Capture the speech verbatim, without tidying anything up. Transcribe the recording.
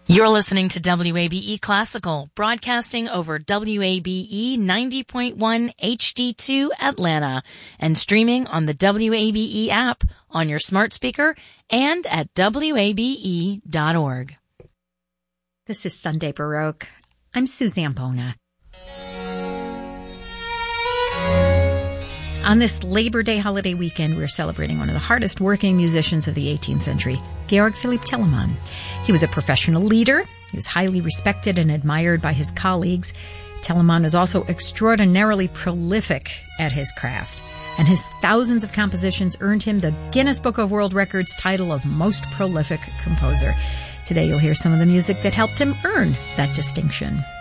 You're listening to W A B E Classical, broadcasting over W A B E ninety point one H D two Atlanta and streaming on the W A B E app on your smart speaker and at W A B E dot org. This is Sunday Baroque. I'm Suzanne Bona. On this Labor Day holiday weekend, we're celebrating one of the hardest working musicians of the eighteenth century, Georg Philipp Telemann. He was a professional leader. He was highly respected and admired by his colleagues. Telemann was also extraordinarily prolific at his craft, and his thousands of compositions earned him the Guinness Book of World Records title of Most Prolific Composer. Today you'll hear some of the music that helped him earn that distinction.